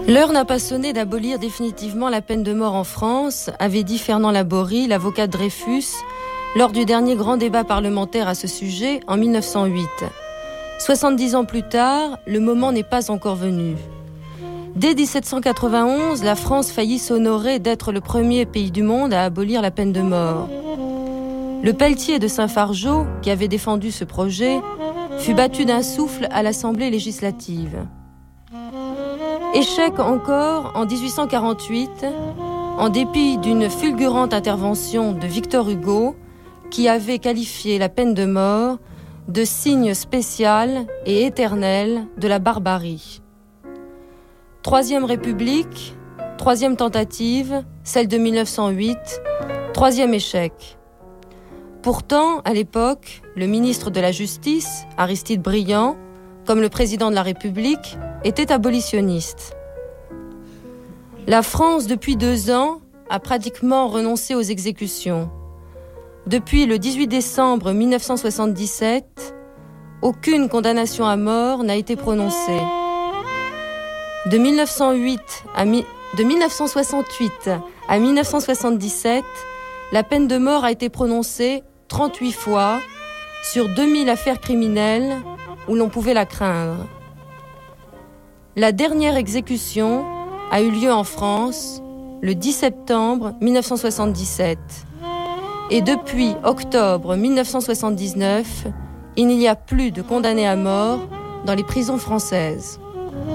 L'heure n'a pas sonné d'abolir définitivement la peine de mort en France, avait dit Fernand Laborie, l'avocat de Dreyfus, lors du dernier grand débat parlementaire à ce sujet en 1908. 70 ans plus tard, le moment n'est pas encore venu. Dès 1791, la France faillit s'honorer d'être le premier pays du monde à abolir la peine de mort. Le Pelletier de Saint-Fargeau, qui avait défendu ce projet, fut battu d'un souffle à l'Assemblée législative. Échec encore en 1848, en dépit d'une fulgurante intervention de Victor Hugo, qui avait qualifié la peine de mort de signe spécial et éternel de la barbarie. Troisième République, troisième tentative, celle de 1908, troisième échec. Pourtant, à l'époque, le ministre de la Justice, Aristide Briand, comme le président de la République, était abolitionniste. La France, depuis 2 ans, a pratiquement renoncé aux exécutions. Depuis le 18 décembre 1977, aucune condamnation à mort n'a été prononcée. De 1968 à 1977, la peine de mort a été prononcée 38 fois sur 2000 affaires criminelles où l'on pouvait la craindre. La dernière exécution a eu lieu en France le 10 septembre 1977. Et depuis octobre 1979, il n'y a plus de condamnés à mort dans les prisons françaises.